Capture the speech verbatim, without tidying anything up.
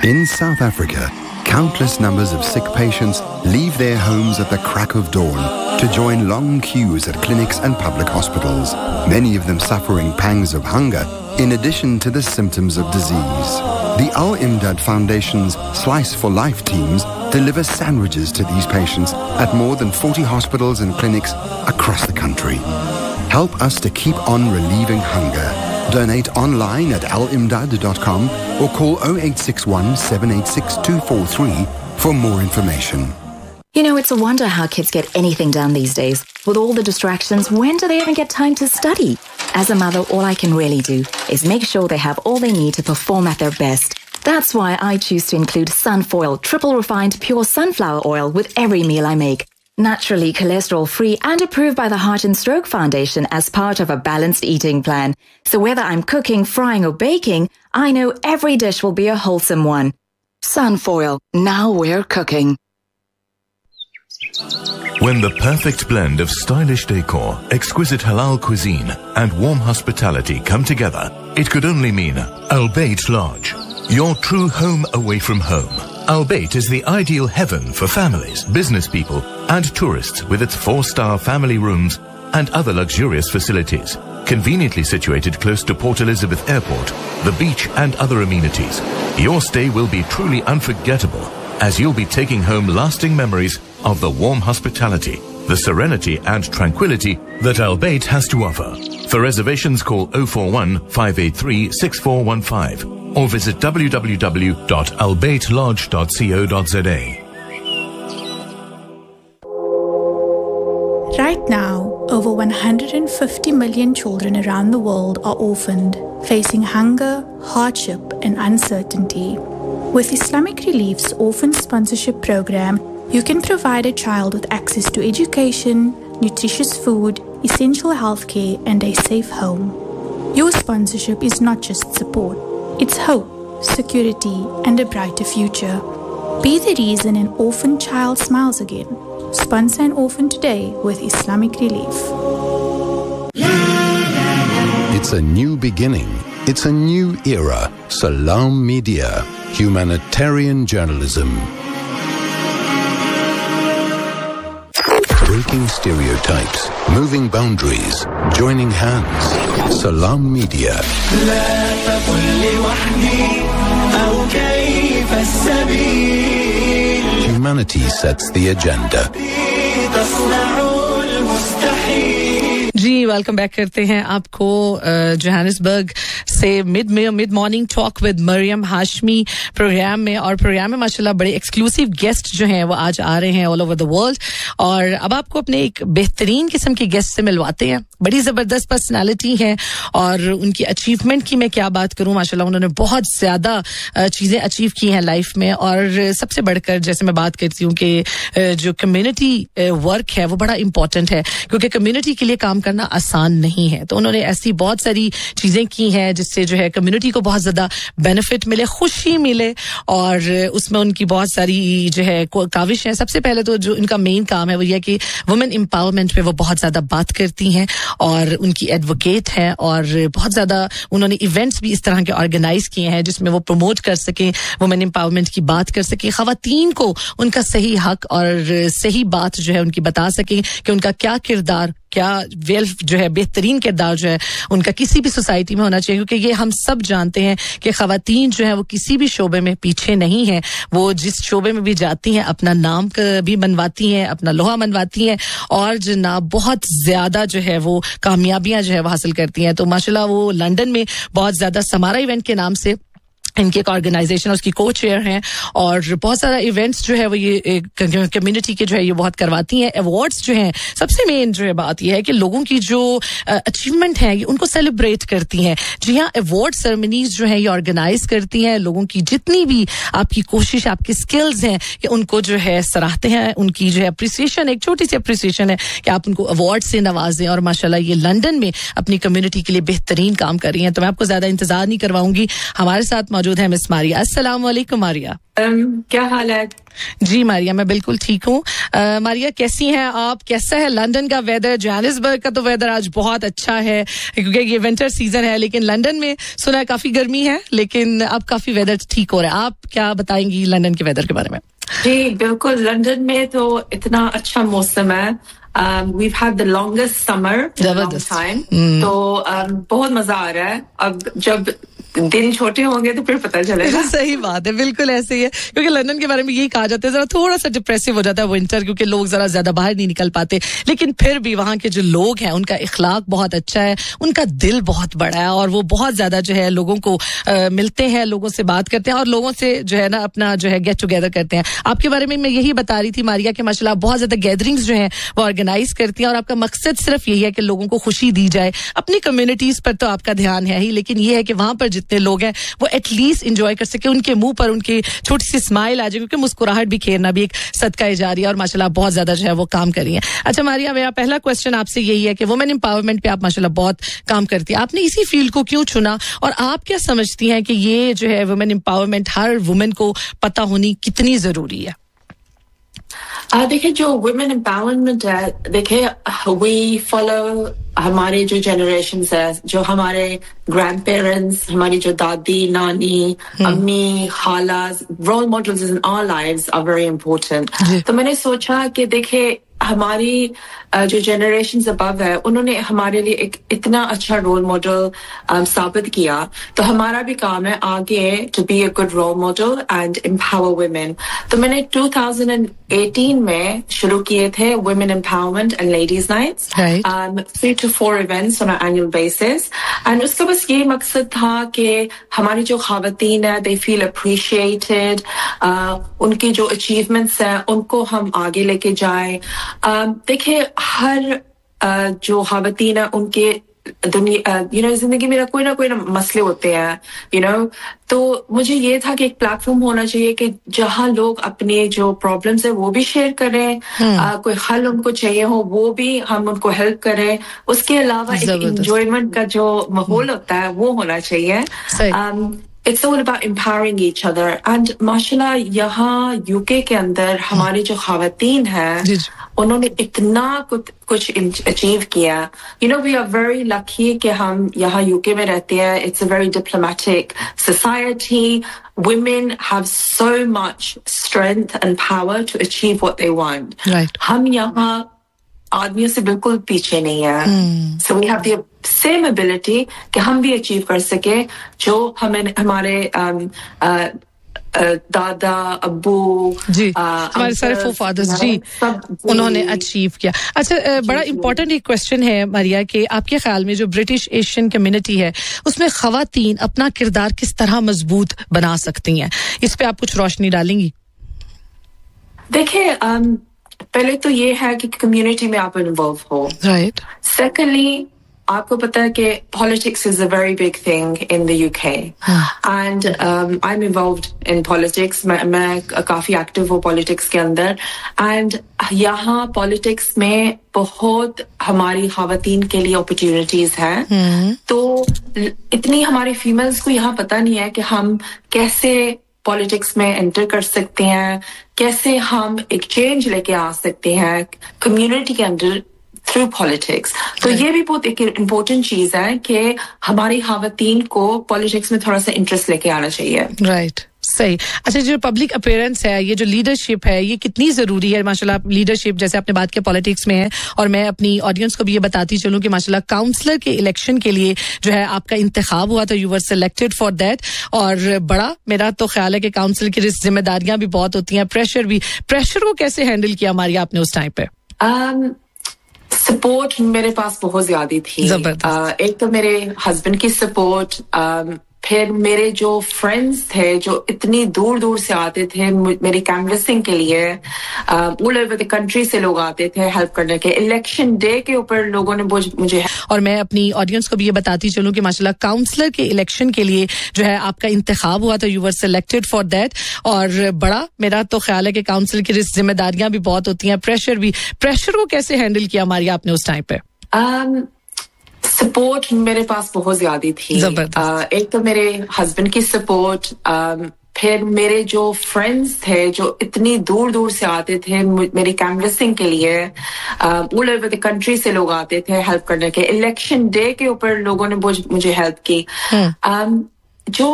In South Africa, countless numbers of sick patients leave their homes at the crack of dawn to join long queues at clinics and public hospitals, many of them suffering pangs of hunger in addition to the symptoms of disease. The Al-Imdad Foundation's Slice for Life teams deliver sandwiches to these patients at more than forty hospitals and clinics across the country. Help us to keep on relieving hunger. Donate online at al imdad dot com or call oh eight six one, seven eight six, two four three for more information. You know, it's a wonder how kids get anything done these days. With all the distractions, when do they even get time to study? As a mother, all I can really do is make sure they have all they need to perform at their best. That's why I choose to include Sunfoil triple refined pure sunflower oil with every meal I make. Naturally cholesterol-free and approved by the Heart and Stroke Foundation as part of a balanced eating plan. So whether I'm cooking, frying or baking, I know every dish will be a wholesome one. Sunfoil, now we're cooking. When the perfect blend of stylish decor, exquisite halal cuisine and warm hospitality come together, it could only mean Al Bayt Lodge, your true home away from home. Al Bayt is the ideal heaven for families, business people and tourists with its four-star family rooms and other luxurious facilities. Conveniently situated close to Port Elizabeth Airport, the beach and other amenities, your stay will be truly unforgettable as you'll be taking home lasting memories of the warm hospitality, the serenity and tranquility that Al Bayt has to offer. For reservations, call oh four one, five eight three, six four one five or visit w w w dot al bayt lodge dot co dot z a. Right now, over one hundred fifty million children around the world are orphaned, facing hunger, hardship, and uncertainty. With Islamic Relief's Orphan Sponsorship Program, you can provide a child with access to education, nutritious food, essential healthcare, and a safe home. Your sponsorship is not just support, it's hope, security, and a brighter future. Be the reason an orphan child smiles again. Sponsor an orphan today with Islamic Relief. It's a new beginning. It's a new era. Salam Media. Humanitarian journalism. Breaking stereotypes, moving boundaries, joining hands. Salam Media. Humanity sets the agenda. Ji welcome back करते हैं आपको Johannesburg से mid में mid morning talk with Maryam Hashmi programme में और programme में माशाल्लाह बड़े एक्सक्लूसिव गेस्ट जो हैं वो आज आ रहे हैं ऑल ओवर द वर्ल्ड और अब आपको अपने एक बेहतरीन किस्म के गेस्ट से मिलवाते हैं बड़ी जबरदस्त पर्सनालिटी है और उनकी अचीवमेंट की मैं क्या बात करूं माशाल्लाह उन्होंने बहुत ज्यादा चीजें अचीव की हैं लाइफ में और सबसे बढ़कर जैसे मैं बात करती हूं कि जो कम्युनिटी वर्क है वो बड़ा इंपॉर्टेंट है क्योंकि कम्युनिटी के लिए काम करना आसान नहीं है तो उन्होंने ऐसी बहुत सारी चीजें की हैं जिससे जो है कम्युनिटी को बहुत ज्यादा बेनिफिट मिले खुशी मिले और उसमें उनकी बहुत सारी जो है काविश है सबसे पहले तो जो इनका मेन काम है वो ये कि वुमेन एम्पावरमेंट पे वो बहुत ज्यादा बात करती हैं और उनकी एडवोकेट हैं और बहुत ज्यादा उन्होंने इवेंट्स भी इस तरह के ऑर्गेनाइज किए हैं जिसमें वो प्रमोट कर सकें वुमेन एम्पावरमेंट की बात कर सकें खवातीन को उनका सही हक और सही बात जो है उनकी बता सकें कि उनका क्या किरदार क्या वेल जो है बेहतरीन किरदार जो है उनका किसी भी सोसाइटी में होना चाहिए क्योंकि ये हम सब जानते हैं कि खवातीन जो है वो किसी भी शोबे में पीछे नहीं है वो जिस शोबे में भी जाती हैं अपना नाम भी मनवाती हैं अपना लोहा मनवाती हैं और जनाब बहुत ज्यादा जो है वो कामयाबियां जो है वो हासिल करती हैं तो माशाल्लाह वो लंदन में बहुत ज्यादा समारा इवेंट के नाम से इनकी एक ऑर्गेनाइजेशन उसकी को चेयर हैं और बहुत सारा इवेंट्स जो है वो ये कम्युनिटी के जो है ये बहुत करवाती हैं अवार्ड्स जो हैं सबसे मेन जो है बात ये है कि लोगों की जो अचीवमेंट है ये उनको सेलिब्रेट करती हैं जी हाँ अवार्ड सेरेमनीज जो है ये ऑर्गेनाइज करती हैं लोगों की जितनी भी आपकी कोशिश आपकी स्किल्स हैं कि उनको जो है सराहते हैं उनकी जो है अप्रिसिएशन एक छोटी सी अप्रिसिएशन है कि आप उनको अवार्ड से नवाजें और माशाल्लाह ये लंदन में अपनी कम्युनिटी के लिए बेहतरीन काम कर रही हैं तो मैं आपको ज्यादा इंतजार नहीं करवाऊंगी हमारे साथ मौजूद है मिस मारिया। अस्सलाम वालेकुम मारिया। um, क्या हाल है? जी मारिया, मैं बिल्कुल ठीक हूँ। मारिया कैसी हैं आप? कैसा है लंदन का वेदर? जोहानिसबर्ग का तो वेदर आज बहुत अच्छा है क्योंकि ये विंटर सीजन है, लेकिन लंदन में सुना है काफी गर्मी है, लेकिन अब काफी वेदर ठीक हो रहा है। आप क्या बताएंगी लंदन के वेदर के बारे में? जी बिल्कुल, लंदन में तो इतना अच्छा मौसम है। Um, we've had the longest summer in a long time. Mm. तो um, बहुत मजा आ रहा है। अब जब दिन छोटे होंगे तो फिर पता चलेगा। सही बात है, बिल्कुल ऐसे ही है, क्योंकि लंदन के बारे में यही कहा जाता है जरा थोड़ा सा डिप्रेसिव हो जाता है विंटर, क्योंकि लोग जरा ज्यादा बाहर नहीं निकल पाते, लेकिन फिर भी वहाँ के जो लोग हैं उनका इखलाक बहुत अच्छा है, उनका दिल बहुत बड़ा है और वो बहुत ज्यादा जो है लोगों को आ, मिलते हैं, लोगों से बात करते हैं और लोगों से जो है ना अपना जो है गेट टुगेदर करते हैं। आपके बारे में मैं यही बता रही थी मारिया के माशाल्लाह बहुत ज्यादा गैदरिंग्स जो है वो ऑर्गेनाइज करती हैं और आपका मकसद सिर्फ यही है कि लोगों को खुशी दी जाए। अपनी कम्युनिटीज पर तो आपका ध्यान है ही, लेकिन ये है कि वहां पर जितने लोग हैं वो एटलीस्ट एंजॉय कर सके, उनके मुंह पर उनकी छोटी सी स्माइल आ जाए, क्योंकि मुस्कुराहट भी खेरना भी एक सदका जारिया और माशाल्लाह बहुत ज्यादा जो है वो काम कर रही है। अच्छा मारिया, मेरा पहला क्वेश्चन आपसे यही है कि वुमेन एम्पावरमेंट पे आप माशाल्लाह बहुत काम करती है, आपने इसी फील्ड को क्यों चुना और आप क्या समझती हैं कि ये जो है वुमेन एम्पावरमेंट हर वुमेन को पता होनी कितनी जरूरी है? Uh, देखिए जो वुमेन एम्पावरमेंट है, देखिए वी फॉलो हमारे जो जनरेशन है, जो हमारे ग्रैंड पेरेंट्स, हमारी जो दादी नानी hmm. अम्मी खालास, role models in our lives are very important. तो मैंने सोचा कि देखिए हमारी जो जनरेशन अबव है उन्होंने हमारे लिए एक इतना अच्छा रोल मॉडल साबित किया, तो हमारा भी काम है आगे to be a good role model and empower women. तो मैंने टू थाउजेंड एटीन में शुरू किए थे women empowerment and ladies nights, three to four events on an annual basis, and उसका बस ये मकसद था कि हमारी जो ख़वातीन है दे फील अप्रिशिएटेड, उनकी जो अचीवमेंट्स हैं उनको हम आगे लेके जाएं। Uh, देखिए हर uh, जो ख़वातीन है उनके दुनिया यू नो जिंदगी में कोई ना कोई ना मसले होते हैं, यू you नो know? तो मुझे ये था कि एक प्लेटफॉर्म होना चाहिए कि जहां लोग अपने जो प्रॉब्लम्स है वो भी शेयर करें, hmm. uh, कोई हल उनको चाहिए हो वो भी हम उनको हेल्प करें। उसके अलावा एक एंजॉयमेंट का जो माहौल hmm. होता है वो होना चाहिए। um, It's all about empowering each other. And माशाल्लाह यहाँ यूके के अंदर हमारी जो ख़वातीन हैं उन्होंने इतना कुछ कुछ अचीव किया। You know, we are very lucky कि हम यहाँ यूके में रहते हैं। It's a very diplomatic society. Women have so much strength and power to achieve what they want. Right. हम यहाँ आदमियों से बिल्कुल पीछे नहीं है। hmm. So we have the same ability कि हम भी अचीव कर सके जो हमें हमारे um, uh, uh, दादा अब्बू जी uh, हमारे सारे फोरफादर्स जी उन्होंने अचीव किया। अच्छा uh, बड़ा इम्पोर्टेंट एक क्वेश्चन है मारिया कि आपके ख्याल में जो ब्रिटिश एशियन कम्युनिटी है उसमें ख़वातीन अपना किरदार किस तरह मजबूत बना सकती हैं, इस पे आप कुछ रोशनी डालेंगी? देखिए um, पहले तो ये है कि कम्युनिटी में आप इन्वॉल्व हो, राइट। सेकेंडली आपको पता है कि politics is a very big thing in the UK and I am involved in politics. मैं काफी एक्टिव हूँ पॉलिटिक्स के अंदर, एंड यहाँ पॉलिटिक्स में बहुत हमारी ख़वातीन के लिए अपॉर्चुनिटीज हैं। hmm. तो इतनी हमारी फीमेल्स को यहाँ पता नहीं है कि हम कैसे पॉलिटिक्स में एंटर कर सकते हैं, कैसे हम एक चेंज लेके आ सकते हैं कम्युनिटी के अंदर थ्रू पॉलिटिक्स। तो ये भी बहुत एक इम्पोर्टेंट चीज है कि हमारी ख़वातीन को पॉलिटिक्स में थोड़ा सा इंटरेस्ट लेके आना चाहिए। Right right. सही। अच्छा जो पब्लिक अपीयरेंस है, ये जो लीडरशिप है, ये कितनी जरूरी है? माशाल्लाह लीडरशिप जैसे आपने बात किया पॉलिटिक्स में है, और मैं अपनी ऑडियंस को भी ये बताती चलूं कि माशाल्लाह काउंसलर के इलेक्शन के लिए जो है आपका इंतखाब हुआ था, you were selected for that, और बड़ा मेरा तो ख्याल है कि काउंसिल की जिम्मेदारियां भी बहुत होती हैं, प्रेशर भी। प्रेशर को कैसे हैंडल किया मारिया आपने उस टाइम पे? सपोर्ट um, मेरे पास बहुत ज्यादा थी। uh, एक तो मेरे हस्बैंड की सपोर्ट, um, फिर मेरे जो फ्रेंड्स थे जो इतनी दूर दूर से आते थे मेरी कैनवसिंग के लिए, ऑल ओवर द कंट्री से लोग आते थे हेल्प करने के। इलेक्शन डे के ऊपर लोगों ने मुझे, और मैं अपनी ऑडियंस को भी ये बताती चलूं कि माशाल्लाह काउंसलर के इलेक्शन के लिए जो है आपका इंतखाब हुआ था, you were selected for that, और बड़ा मेरा तो ख्याल है कि काउंसिल की जिम्मेदारियां भी बहुत होती हैं, प्रेशर भी। प्रेशर को कैसे हैंडल किया मारिया आपने उस टाइम पे? um, सपोर्ट मेरे पास बहुत ज्यादा थी. uh, एक तो मेरे हस्बैंड की सपोर्ट, um, फिर मेरे जो फ्रेंड्स थे जो इतनी दूर दूर से आते थे मेरी कैनवसिंग के लिए, ऑल ओवर द कंट्री से लोग आते थे हेल्प करने के. इलेक्शन डे के ऊपर लोगों ने मुझे हेल्प की. hmm. um, जो